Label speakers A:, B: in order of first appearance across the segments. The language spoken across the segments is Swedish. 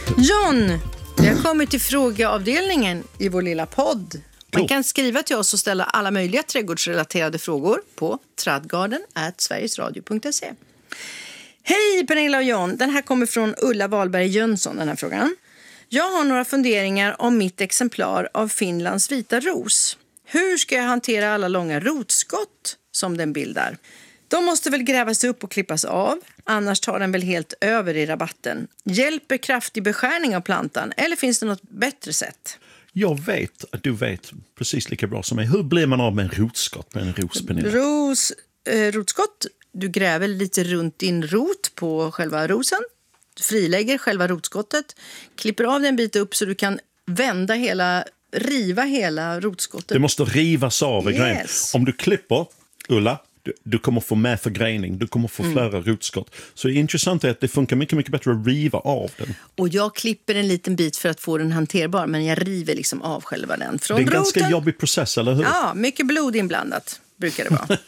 A: John, vi har kommit till frågeavdelningen i vår lilla podd. Man kan skriva till oss och ställa alla möjliga trädgårdsrelaterade frågor på tradgarden@sverigesradio.se. Hej Pernilla och John, den här kommer från Ulla Wahlberg Jönsson, den här frågan. Jag har några funderingar om mitt exemplar av Finlands vita ros. Hur ska jag hantera alla långa rotskott som den bildar? De måste väl grävas upp och klippas av, annars tar den väl helt över i rabatten. Hjälper kraftig beskärning av plantan eller finns det något bättre sätt?
B: Jag vet att du vet precis lika bra som mig. Hur blir man av med en rotskott med en ros, Pernilla?
A: Rotskott, du gräver lite runt din rot på själva rosen. Du frilägger själva rotskottet, klipper av den bit upp så du kan riva hela rotskottet.
B: Det måste rivas av.
A: Yes.
B: Om du klipper, Ulla, du kommer få med förgrening. Du kommer få flera rotskott. Så det intressanta är att det funkar mycket, mycket bättre att riva av den.
A: Och jag klipper en liten bit för att få den hanterbar, men jag river liksom av själva den från
B: roten. Det är en
A: roten.
B: ganska jobbig process, eller hur?
A: Ja, mycket blod inblandat brukar det vara.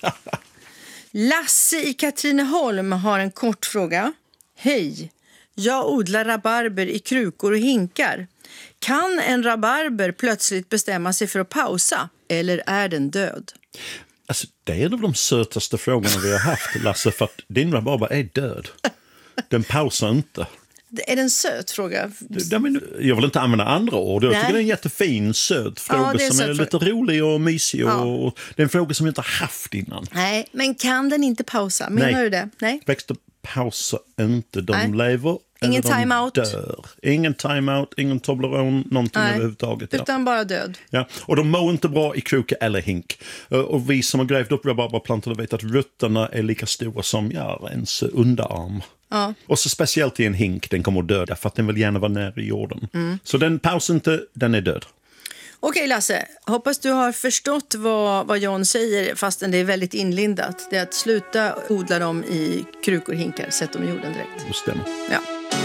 A: Lasse i Katrineholm har en kort fråga. Hej, jag odlar rabarber i krukor och hinkar. Kan en rabarber plötsligt bestämma sig för att pausa eller är den död?
B: Alltså, det är en av de sötaste frågorna vi har haft, Lasse, för att din rabarber är död. Den pausar inte.
A: Är det en söt fråga?
B: Jag vill inte använda andra ord. Jag tycker det är en jättefin, söt fråga som är lite rolig och mysig. Och det är en fråga som jag inte har haft innan.
A: Nej, men kan den inte pausa? Menar du det? Nej.
B: Växter pausar inte. De lever
A: ingen time-out.
B: Dör. Ingen time-out, ingen Toblerone, någonting överhuvudtaget.
A: Utan bara död.
B: Ja. Och de mår inte bra i kruka eller hink. Och vi som har grävt upp rabarberplantor vet att rötterna är lika stora som ens underarm.
A: Ja.
B: Och så speciellt i en hink, den kommer att döda för att den vill gärna vara nära i jorden. Så den pausar inte, den är död.
A: Okej Lasse, hoppas du har förstått vad John säger fastän det är väldigt inlindat. Det är att sluta odla dem i krukor och hinkar, sätt dem i jorden direkt.
B: Det stämmer.
A: Ja.